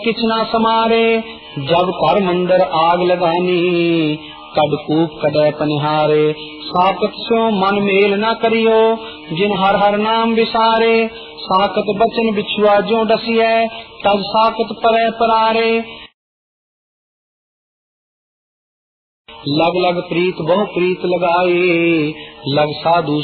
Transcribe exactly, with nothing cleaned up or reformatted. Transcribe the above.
Kitchener समारे, जब कर मंदर आग लगानी, कद कूप कदे पनिहारे। साकत सो मन मेल न करियो, जिन हर हर नाम विसारे। साकत बचन बिछुआ जो डसिए, तब साकत परे परारे। लग लग प्रीत बहु प्रीत लगाए, लग साधु